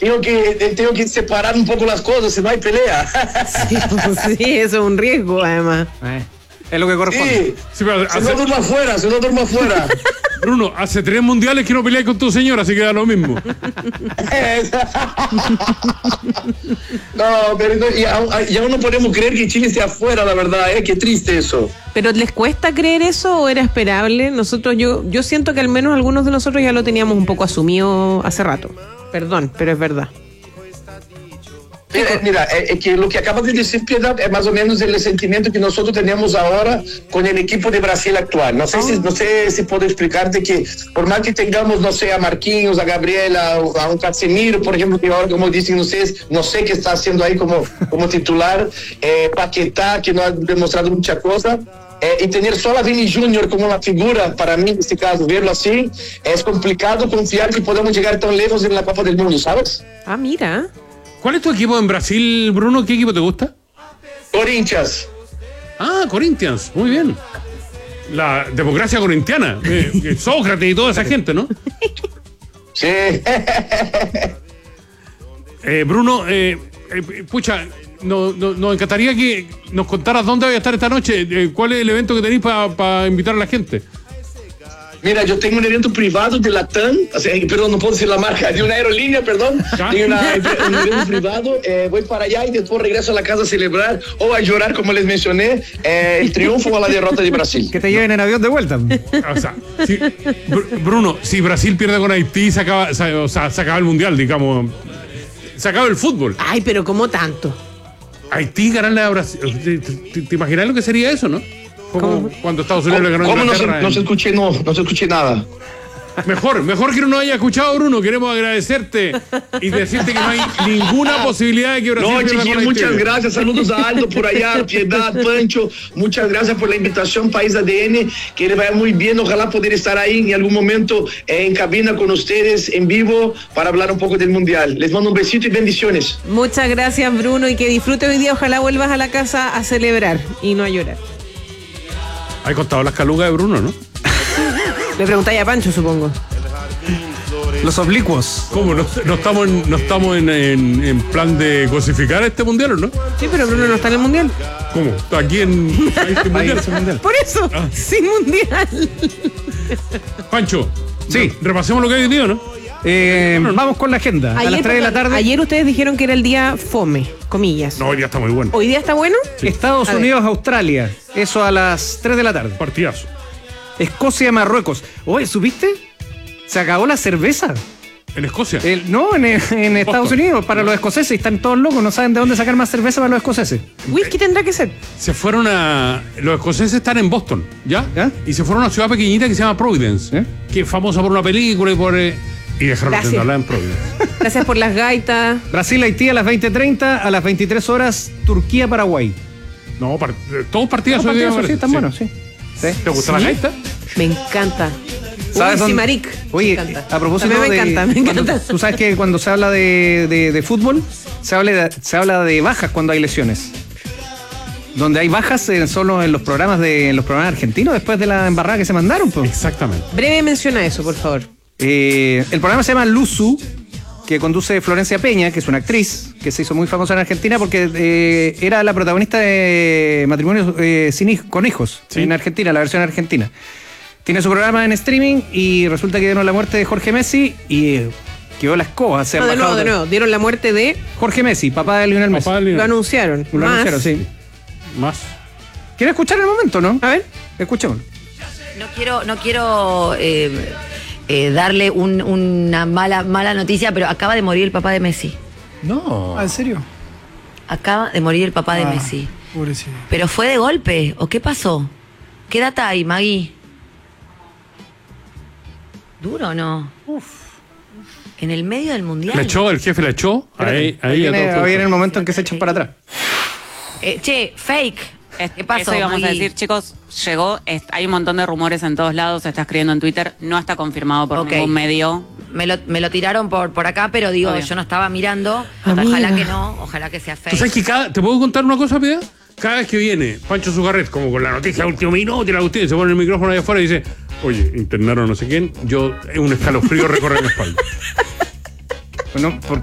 tengo que separar un poco las cosas, si no hay pelea. Sí, eso es un riesgo, además. Es lo que corresponde. Sí, pero si no duermo afuera. Bruno, hace 3 mundiales que no peleas con tu señora, así que da lo mismo. No, pero ya no podemos creer que Chile esté afuera, la verdad, qué triste eso. ¿Pero les cuesta creer eso o era esperable? Yo siento que al menos algunos de nosotros ya lo teníamos un poco asumido hace rato. Perdón, pero es verdad. Mira, es que lo que acabas de decir, Piedad, es más o menos el sentimiento que nosotros tenemos ahora con el equipo de Brasil actual. No sé si puedo explicarte que por más que tengamos, no sé, a Marquinhos, a Gabriela, a un Casemiro, por ejemplo, que ahora, como dicen ustedes, no sé qué está haciendo ahí como titular, Paquetá, que no ha demostrado mucha cosa. Y tener solo a Vini Júnior como una figura, para mí en este caso, verlo así, es complicado confiar que podamos llegar tan lejos en la Copa del Mundo, ¿sabes? Ah, mira. ¿Cuál es tu equipo en Brasil, Bruno? ¿Qué equipo te gusta? Corinthians. Ah, Corinthians, muy bien. La democracia corintiana, Sócrates y toda esa gente, ¿no? Sí. Bruno, pucha, nos encantaría que nos contaras dónde voy a estar esta noche, cuál es el evento que tenéis para invitar a la gente. Mira, yo tengo un evento privado de Latam, perdón, no puedo decir la marca, de una aerolínea, perdón. Tengo un evento privado, voy para allá y después regreso a la casa a celebrar o a llorar, como les mencioné, el triunfo o la derrota de Brasil. Que te lleven en avión de vuelta. O sea, Bruno, si Brasil pierde con Haití, se acaba el mundial, digamos. Se acaba el fútbol. Ay, pero ¿cómo tanto? Haití ganarle a Brasil. ¿Te imaginas lo que sería eso, no? Como cuando Estados Unidos le ganó a Inglaterra. No se escuché nada. Mejor que no haya escuchado, Bruno. Queremos agradecerte y decirte que no hay ninguna posibilidad de que Brasil pierda con chiquillo, Haití. muchas gracias. Saludos a Aldo por allá, Piedad, Pancho. Muchas gracias por la invitación, País ADN. Que le vaya muy bien. Ojalá poder estar ahí en algún momento en cabina con ustedes, en vivo, para hablar un poco del Mundial. Les mando un besito y bendiciones. Muchas gracias, Bruno, y que disfrute hoy día. Ojalá vuelvas a la casa a celebrar y no a llorar. Hay contado las calugas de Bruno, ¿no? Le preguntáis a Pancho, supongo. Los oblicuos. ¿Cómo? ¿No estamos en plan de cosificar este mundial o no? Sí, pero Bruno no está en el mundial. ¿Cómo? ¿Está aquí en este mundial? Por eso, sin mundial. Pancho, sí, repasemos lo que hay hoy día, ¿no? Vamos con la agenda. Ayer, a las 3 de la tarde. Ayer ustedes dijeron que era el día fome, comillas. No, hoy día está muy bueno. ¿Hoy día está bueno? Sí. Estados Unidos, Australia. Eso a las 3 de la tarde. Partidazo. Escocia, Marruecos. Oye, ¿supiste? Se acabó la cerveza. ¿En Escocia? En Estados Unidos, para los escoceses. Están todos locos, no saben de dónde sacar más cerveza para los escoceses. ¿Whisky tendrá que ser? Se fueron los escoceses están en Boston, ¿ya? ¿Ya? Y se fueron a una ciudad pequeñita que se llama Providence, que es famosa por una película y dejaron de tenerla en Providence. Gracias por las gaitas. Brasil, Haití a las 20:30, a las 23 horas, Turquía, Paraguay. No, todos partidos No, hoy día, partidos, sí, están buenos, sí. ¿Te gusta la gaita? Me encanta. ¿Sabes Uy, dónde? sí, maric. Oye, Me encanta. a propósito También me encanta. cuando, tú sabes que cuando se habla de fútbol, se habla de bajas cuando hay lesiones. Donde hay bajas solo en los programas argentinos después de la embarrada que se mandaron. Pues. Exactamente. Breve menciona eso, por favor. El programa se llama Luzu, que conduce Florencia Peña, que es una actriz que se hizo muy famosa en Argentina porque era la protagonista de Matrimonios con hijos en Argentina, la versión argentina. Tiene su programa en streaming y resulta que dieron la muerte de Jorge Messi y quedó la escoba. De nuevo. Dieron la muerte de Jorge Messi, papá de Lionel Messi. Lo anunciaron. Lo anunciaron, sí. Más. ¿Quieres escuchar el momento, no? A ver. Escuchemos. No quiero darle una mala noticia, pero acaba de morir el papá de Messi. No. ¿En serio? Acaba de morir el papá de Messi. Pobrecito. ¿Pero fue de golpe o qué pasó? ¿Qué data hay, Maggie? ¿Duro o no? En el medio del mundial. El jefe la echó. Ahí viene el momento en que se echan para atrás. Fake. ¿Qué pasó, Eso íbamos a Maggie? decir, chicos, llegó, hay un montón de rumores en todos lados, se está escribiendo en Twitter, no está confirmado por ningún medio. Me lo tiraron por acá, pero digo, Obvio. yo no estaba mirando. Amiga. Ojalá que no, ojalá que sea fake. ¿Tú sabes que ¿te puedo contar una cosa, Pida? Cada vez que viene Pancho Zugarret, como con la noticia de último minuto y la cuestión, se pone el micrófono ahí afuera y dice, oye, internaron no sé quién, un escalofrío recorre mi espalda. Bueno,